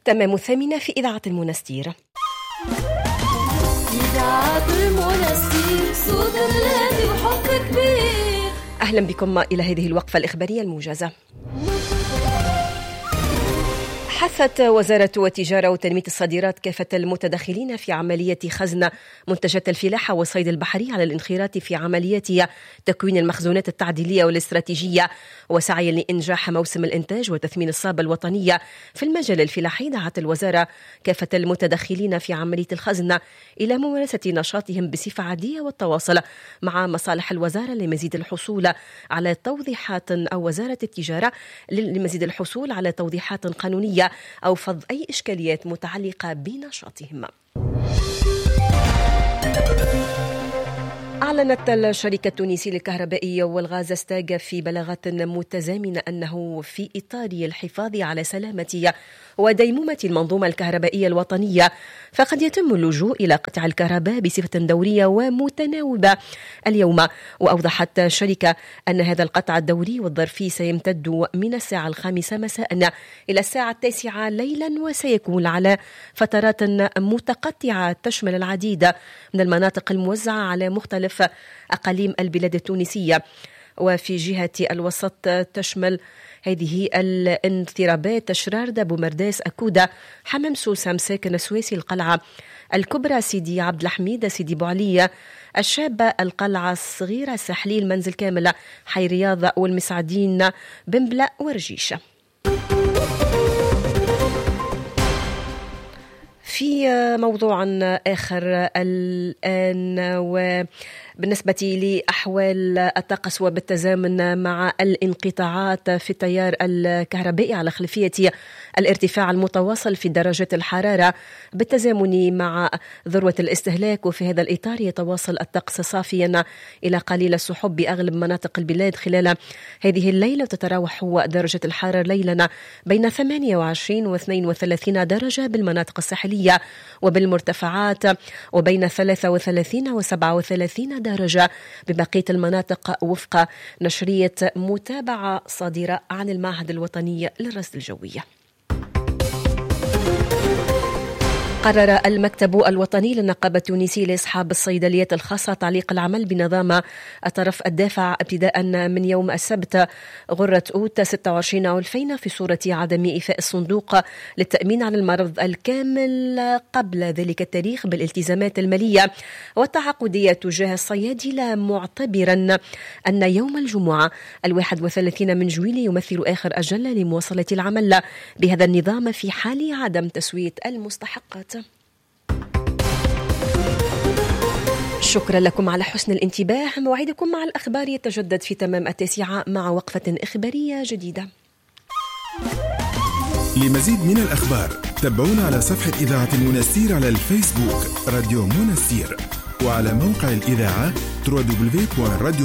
تمام الثامنة في إذاعة المنستير. إذاعة المنستير صوت بلادي وحب كبير. أهلا بكم إلى هذه الوقفة الإخبارية الموجزة. حثت وزارة التجارة وتنمية الصادرات كافة المتدخلين في عملية خزن منتجات الفلاحة والصيد البحري على الانخراط في عمليات تكوين المخزونات التعديلية والاستراتيجية وسعيا لإنجاح موسم الإنتاج وتثمين الصابة الوطنية في المجال الفلاحي. دعت الوزارة كافة المتدخلين في عملية الخزن إلى ممارسة نشاطهم بصفة عادية والتواصل مع مصالح الوزارة لمزيد الحصول على توضيحات أو وزارة التجارة لمزيد الحصول على توضيحات قانونية أو فض أي إشكاليات متعلقة بنشاطهم. أعلنت الشركة التونسية للكهرباء والغاز ستاغ في بلاغات متزامنة أنه في إطار الحفاظ على سلامة وديمومة المنظومة الكهربائية الوطنية فقد يتم اللجوء إلى قطع الكهرباء بصفة دورية ومتناوبة اليوم. وأوضحت الشركة أن هذا القطع الدوري والظرفي سيمتد من الساعة 5 مساء إلى الساعة 9 ليلا وسيكون على فترات متقطعة تشمل العديد من المناطق الموزعة على مختلف أقاليم البلاد التونسية. وفي جهة الوسط تشمل هذه الانضرابات شراردة، بومرداس، أكودة، حمام سوسة، مساكن السويسي، القلعة الكبرى، سيدي عبد الحميد، سيدي بوعلية، الشابة، القلعة الصغيرة، الساحليل، منزل كامل، حي رياض والمسعدين، بنبلة ورجيشة. في موضوع آخر الآن وبالنسبة لأحوال الطقس وبالتزامن مع الانقطاعات في التيار الكهربائي على خلفية الارتفاع المتواصل في درجات الحرارة بالتزامن مع ذروة الاستهلاك. وفي هذا الإطار يتواصل الطقس صافيا إلى قليل السحب بأغلب مناطق البلاد خلال هذه الليلة، وتتراوح درجة الحرارة ليلا بين 28 و 32 درجة بالمناطق الساحلية وبالمرتفعات، وبين 33 و 37 درجة ببقية المناطق وفق نشرية متابعة صادرة عن المعهد الوطني للرصد الجوي. قرر المكتب الوطني للنقابة التونسية لأصحاب الصيدليات الخاصة تعليق العمل بنظام الطرف الدافع ابتداء من يوم السبت غرة أوت 26/2000 في صورة عدم إيفاء الصندوق للتأمين على المرض الكامل قبل ذلك التاريخ بالالتزامات المالية والتعاقدية تجاه الصيادلة، معتبرا أن يوم الجمعة 31 من جويلية يمثل آخر أجل لمواصلة العمل بهذا النظام في حال عدم تسوية المستحقات. شكرا لكم على حسن الانتباه. موعدكم مع الأخبار يتجدد في تمام 9 مع وقفة إخبارية جديدة. لمزيد من الأخبار تابعونا على صفحة إذاعة المنستير على الفيسبوك راديو منستير، وعلى موقع الإذاعة www.radiomunastir.com.